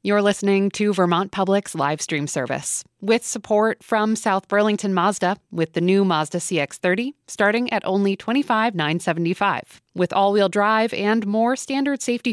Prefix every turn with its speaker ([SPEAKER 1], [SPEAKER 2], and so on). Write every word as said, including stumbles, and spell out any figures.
[SPEAKER 1] You're listening to Vermont Public's live stream service with support from South Burlington Mazda with the new Mazda C X thirty starting at only twenty-five thousand nine hundred seventy-five dollars with all-wheel drive and more standard safety